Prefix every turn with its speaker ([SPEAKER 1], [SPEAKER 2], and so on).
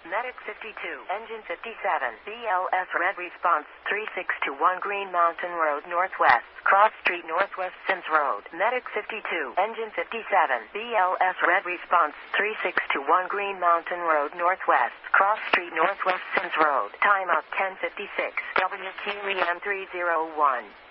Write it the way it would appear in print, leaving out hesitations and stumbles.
[SPEAKER 1] Medic 52, Engine 57, BLS Red Response 3621 Green Mountain Road Northwest, Cross Street Northwest Sims Road. Medic 52, Engine 57, BLS Red Response 3621 Green Mountain Road Northwest, Cross Street Northwest Sims Road. Timeout 10:56. WQEM 301.